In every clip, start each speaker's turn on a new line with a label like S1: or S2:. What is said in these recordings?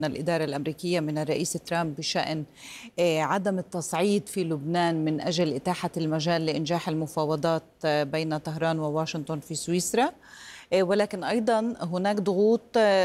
S1: الإدارة الأمريكية من الرئيس ترامب بشأن عدم التصعيد في لبنان من أجل إتاحة المجال لإنجاح المفاوضات بين طهران وواشنطن في سويسرا. ولكن أيضا هناك ضغوط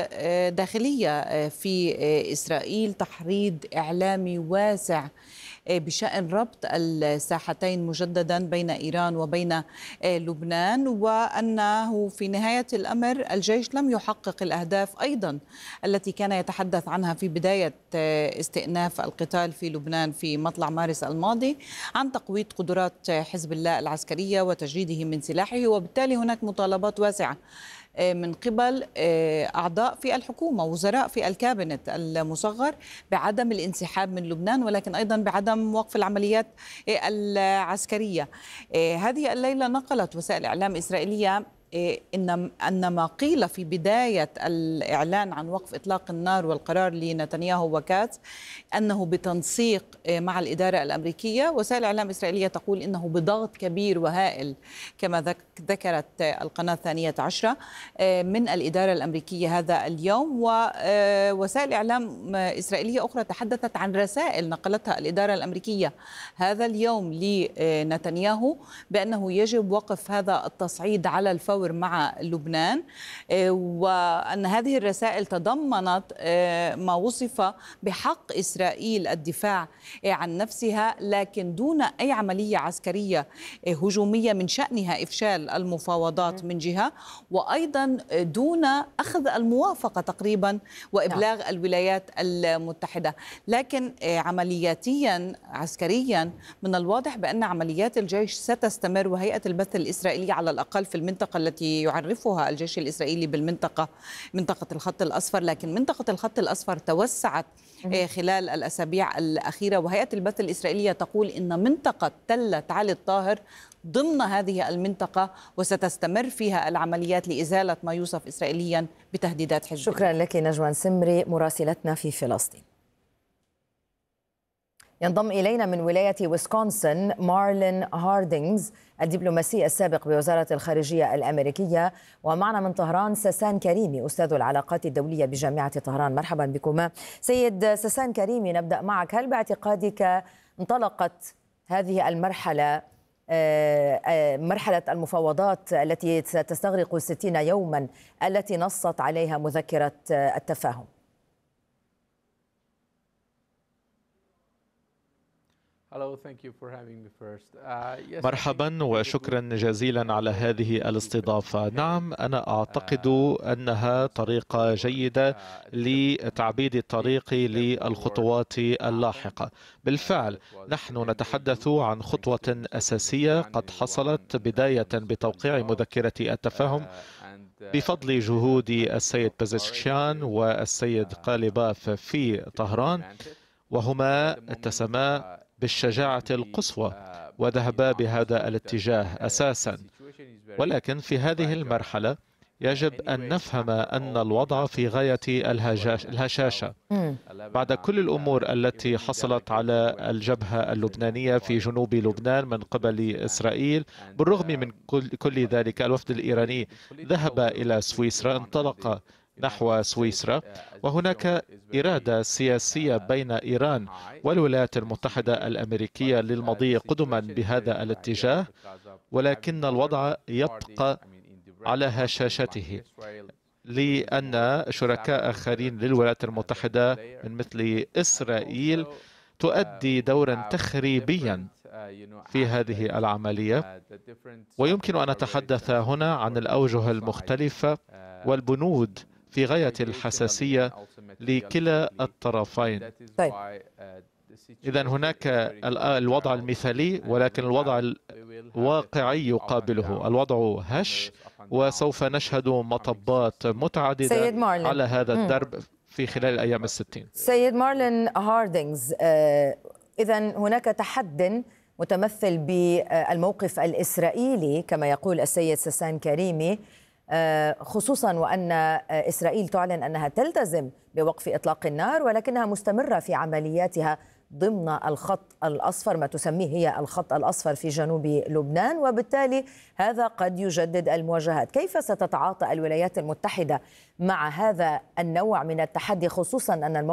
S1: داخلية في إسرائيل، تحريض إعلامي واسع بشأن ربط الساحتين مجددا بين إيران وبين لبنان، وأنه في نهاية الأمر الجيش لم يحقق الأهداف أيضا التي كان يتحدث عنها في بداية استئناف القتال في لبنان في مطلع مارس الماضي، عن تقويض قدرات حزب الله العسكرية وتجريده من سلاحه. وبالتالي هناك مطالبات واسعة من قبل أعضاء في الحكومة، وزراء في الكابينت المصغر، بعدم الانسحاب من لبنان، ولكن أيضا بعدم وقف العمليات العسكرية. هذه الليلة نقلت وسائل إعلام إسرائيلية أن ما قيل في بداية الإعلان عن وقف إطلاق النار والقرار لنتنياهو وكاتز أنه بتنسيق مع الإدارة الأمريكية، وسائل الإعلام الإسرائيلية تقول إنه بضغط كبير وهائل كما ذكرت القناة 12 من الإدارة الأمريكية هذا اليوم. ووسائل إعلام إسرائيلية أخرى تحدثت عن رسائل نقلتها الإدارة الأمريكية هذا اليوم لنتنياهو بأنه يجب وقف هذا التصعيد على الفور مع لبنان، وأن هذه الرسائل تضمنت ما وصف بحق إسرائيل الدفاع عن نفسها، لكن دون أي عملية عسكرية هجومية من شأنها إفشال المفاوضات من جهة، وأيضا دون أخذ الموافقة تقريبا وإبلاغ الولايات المتحدة. لكن عملياتيا عسكريا من الواضح بأن عمليات الجيش ستستمر، وهيئة البث الإسرائيلية على الأقل في المنطقة التي يعرفها الجيش الإسرائيلي منطقة الخط الأصفر، لكن منطقة الخط الأصفر توسعت خلال الأسابيع الأخيرة. وهيئة البث الإسرائيلية تقول إن منطقة تلة علي الطاهر ضمن هذه المنطقة، وستستمر فيها العمليات لإزالة ما يوصف إسرائيليا بتهديدات حزب الله.
S2: شكرا لك نجوان سمري مراسلتنا في فلسطين. ينضم إلينا من ولاية ويسكونسن مارلين هاردينغز الدبلوماسي السابق بوزارة الخارجية الأمريكية، ومعنا من طهران ساسان كريمي أستاذ العلاقات الدولية بجامعة طهران. مرحبا بكما. سيد ساسان كريمي، نبدأ معك. هل باعتقادك انطلقت هذه المرحلة مرحلة المفاوضات التي ستستغرق 60 يوما التي نصت عليها مذكرة التفاهم؟
S3: مرحبا وشكرا جزيلا على هذه الاستضافة. نعم، أنا أعتقد أنها طريقة جيدة لتعبيد الطريق للخطوات اللاحقة. بالفعل نحن نتحدث عن خطوة أساسية قد حصلت بداية بتوقيع مذكرة التفاهم بفضل جهود السيد بزشكيان والسيد قاليباف في طهران، وهما اتسما بالشجاعة القصوى وذهبا بهذا الاتجاه أساسا. ولكن في هذه المرحلة يجب أن نفهم أن الوضع في غاية الهشاشة بعد كل الأمور التي حصلت على الجبهة اللبنانية في جنوب لبنان من قبل إسرائيل. بالرغم من كل ذلك الوفد الإيراني ذهب إلى سويسرا، انطلق نحو سويسرا، وهناك إرادة سياسية بين إيران والولايات المتحدة الأمريكية للمضي قدما بهذا الاتجاه، ولكن الوضع يبقى على هشاشته، لأن شركاء آخرين للولايات المتحدة من مثل إسرائيل تؤدي دورا تخريبيا في هذه العملية. ويمكن أن نتحدث هنا عن الأوجه المختلفة والبنود في غاية الحساسية لكلا الطرفين.
S2: طيب.
S3: إذن هناك الوضع المثالي، ولكن الوضع الواقعي يقابله. الوضع هش، وسوف نشهد مطبات متعددة على هذا الدرب في خلال الأيام 60.
S2: سيد مارلين هاردينغز، إذن هناك تحد متمثل بالموقف الإسرائيلي كما يقول السيد ساسان كريمي، خصوصا وأن إسرائيل تعلن أنها تلتزم بوقف إطلاق النار، ولكنها مستمرة في عملياتها ضمن الخط الأصفر، ما تسميه هي الخط الأصفر في جنوب لبنان، وبالتالي هذا قد يجدد المواجهات. كيف ستتعاطى الولايات المتحدة مع هذا النوع من التحدي، خصوصا أن